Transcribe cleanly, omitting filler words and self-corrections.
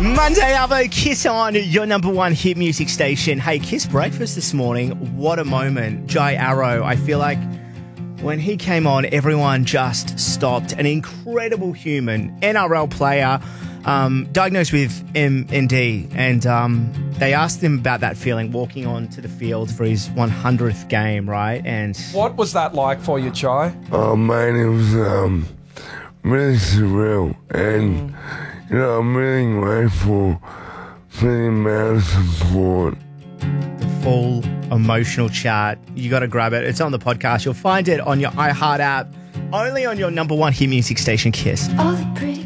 Monday Arvo, Kiss on your number one hit music station. Hey, Kiss breakfast this morning. What a moment. Jai Arrow, I feel like when he came on, everyone just stopped. An incredible human, NRL player, diagnosed with MND, and they asked him about that feeling walking onto the field for his 100th game, right? And what was that like for you, Jai? Oh man, it was really surreal, and you know, I'm really grateful for the amount of support. the full emotional chat, you got to grab it. It's on the podcast. You'll find it on your iHeart app, only on your number one hit music station, Kiss. All the pretty